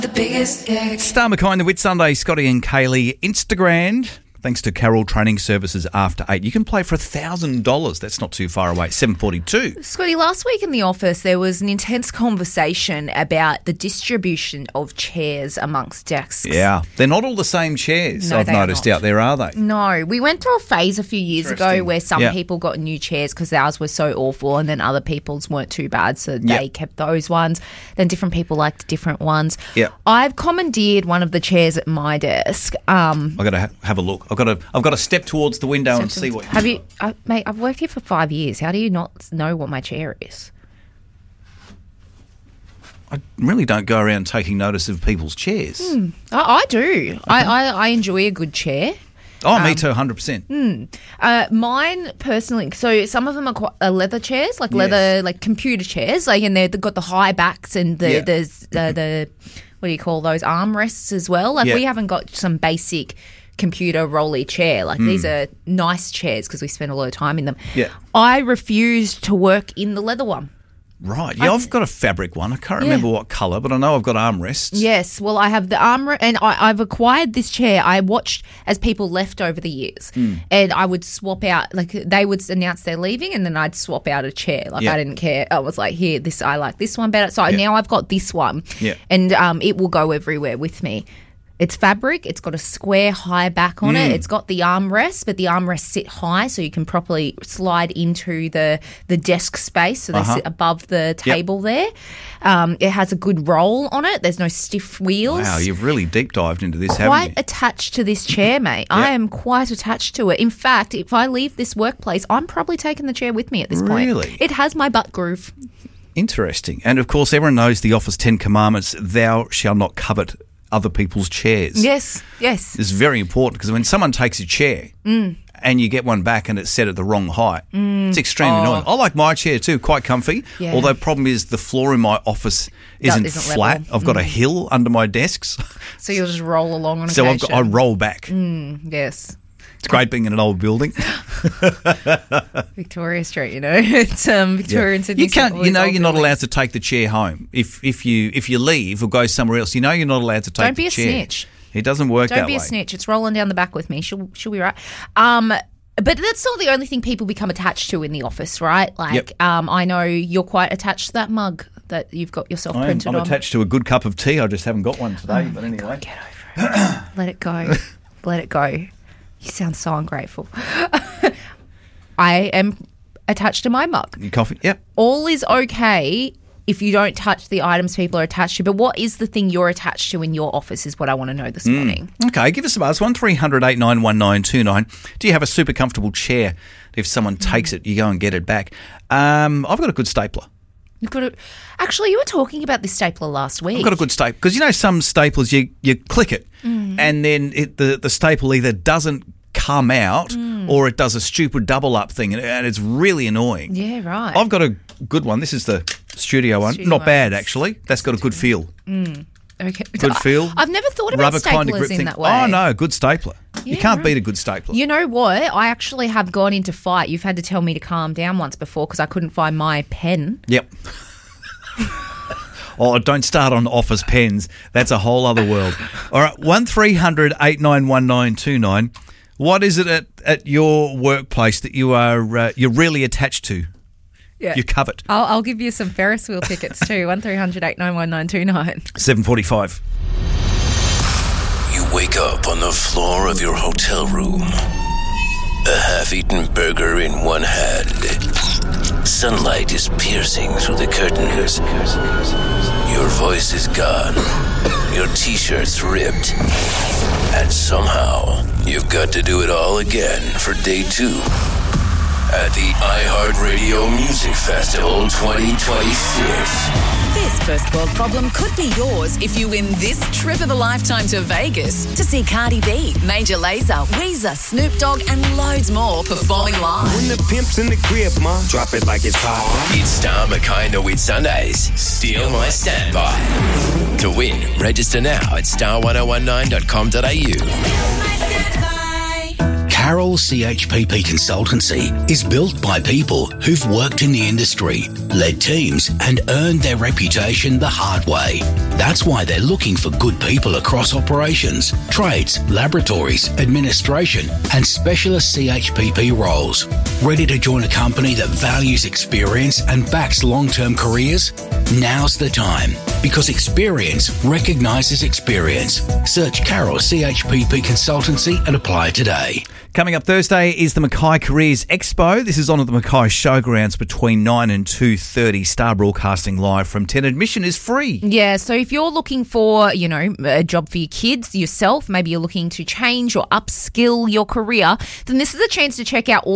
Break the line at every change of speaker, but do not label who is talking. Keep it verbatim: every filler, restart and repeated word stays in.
The biggest gig.
Star McKay, the Whit Sunday, Scotty and Kaylee, Instagram. Thanks to Carroll Training Services after eight. You can play for one thousand dollars. That's not too far away. seven forty-two.
Scotty, last week in the office, there was an intense conversation about the distribution of chairs amongst desks.
Yeah. They're not all the same chairs,
No,
I've
they are
noticed
not.
out there, are they?
No, we went through a phase a few years ago
Interesting.
where some
Yeah.
people got new chairs because ours were so awful, and then other people's weren't too bad, so they
Yep.
kept those ones. Then different people liked different ones.
Yep.
I've commandeered one of the chairs at my desk. Um,
I've got to ha- have a look. I've got to. I've got to step towards the window and see what.
have you, uh, mate? I've worked here for five years. How do you not know what my chair is?
I really don't go around taking notice of people's chairs.
I, I do. I, I, I enjoy a good chair.
Oh, me too, one hundred percent.
Uh, mine personally, so some of them are quite, uh, leather chairs, like leather,
Yes.
like computer chairs, like, and they've got the high backs and the
Yeah.
there's uh, the what do you call those armrests as well. Like
Yeah.
we haven't got some basic computer rolly chair. Like these are nice chairs because we spend a lot of time in them.
Yeah.
I refuse to work in the leather one.
Right. Yeah, I've got a fabric one. I can't remember what colour, but I know I've got armrests.
Yes, well, I have the armrest, and I, I've acquired this chair. I watched as people left over the years,
Hmm.
and I would swap out. Like they would announce they're leaving, and then I'd swap out a chair. Like
Yeah.
I didn't care. I was like, here, this I like this one better. So
Yeah.
now I've got this one,
Yeah.
and um, it will go everywhere with me. It's fabric. It's got a square high back on
Mm.
it. It's got the armrests, but the armrests sit high, so you can properly slide into the the desk space. So they
Uh-huh.
sit above the table there. Um, it has a good roll on it. There's no stiff wheels.
Wow, you've really deep dived into this, haven't
Quite
you?
attached to this chair, mate. I am quite attached to it. In fact, if I leave this workplace, I'm probably taking the chair with me at this point.
Really?
It has my butt groove.
Interesting. And of course, everyone knows the Office Ten Commandments: Thou shalt not covet other people's chairs.
Yes, yes.
It's very important because when someone takes a chair
Mm.
and you get one back and it's set at the wrong height, it's extremely annoying. I like my chair too, quite comfy.
Oh. Yeah.
Although problem is the floor in my office isn't,
isn't
flat.
level.
I've got a hill under my desks,
So you'll just roll along on
so I've
occasion.
got, I roll back.
Yes.
It's great being in an old building.
Victoria Street, you know. It's um, Victoria and Sydney.
You can't.
Central
You
is
know,
old
you're not
buildings.
allowed to take the chair home. If if you if you leave or go somewhere else, you know you're not allowed to take
Don't
the
be a
chair.
snitch.
It doesn't work
Don't
that
be
way.
a snitch. It's rolling down the back with me. She'll she'll be right. Um, but that's not the only thing people become attached to in the office, right? Like,
Yep.
um, I know you're quite attached to that mug that you've got yourself
I am,
printed
I'm
on.
attached to a good cup of tea. I just haven't got one today.
Oh
but anyway,
Get over it. Let it go. Let it go. You sound so ungrateful. I am attached to my mug.
your coffee. Yep.
All is okay if you don't touch the items people are attached to, but what is the thing you're attached to in your office is what I want to know this
Hmm.
morning.
Okay, give us a buzz. One three hundred eight nine one nine two nine. Do you have a super comfortable chair? If someone takes it, you go and get it back. Um, I've got a good stapler.
You've got to, actually, you were talking about this stapler last week.
I've got a good staple because you know some staplers you you click it
Mm.
and then it, the the staple either doesn't come out
Mm.
or it does a stupid double up thing and, and it's really annoying.
Yeah, right.
I've got a good one. This is the studio one.
Studio
Not
one.
bad actually. That's got a good feel.
okay.
Good feel.
I've never thought about
Rubber
staplers
kind of grip
in
thing.
that way.
Oh no, good stapler. you
Yeah,
can't
right.
beat a good stapler.
You know what? I actually have gone into fight. You've had to tell me to calm down once before because I couldn't find my pen.
Yep. Oh, don't start on office pens. That's a whole other world. All right, one three hundred eight nine one nine two nine. What is it at, at your workplace that you are uh, you're really attached to?
Yeah.
You covet.
I'll, I'll give you some Ferris wheel tickets too. one three hundred eight nine one nine two nine.
seven forty-five.
You wake up on the floor of your hotel room. A half-eaten burger in one hand. Sunlight is piercing through the curtains. Your voice is gone. Your t-shirt's ripped. And somehow, you've got to do it all again for day two at the iHeartRadio Music Festival twenty twenty-six.
This first world problem could be yours if you win this trip of a lifetime to Vegas to see Cardi B, Major Lazer, Weezer, Snoop Dogg, and loads more performing live.
When the pimp's in the crib, ma, drop it like it's hot.
It's Star McKay and the Whit Sundays. Steal my standby. To win, register now at star ten nineteen dot com dot a u.
Carroll C H P P Consultancy is built by people who've worked in the industry, led teams, and earned their reputation the hard way. That's why they're looking for good people across operations, trades, laboratories, administration, and specialist C H P P roles. Ready to join a company that values experience and backs long-term careers? Now's the time, because experience recognises experience. Search Carroll C H P P Consultancy and apply today.
Coming up Thursday is the Mackay Careers Expo. This is on at the Mackay Showgrounds between nine and two thirty. Star Broadcasting live from ten. Admission is free.
Yeah, so if you're looking for, you know, a job for your kids, yourself, maybe you're looking to change or upskill your career, then this is a chance to check out all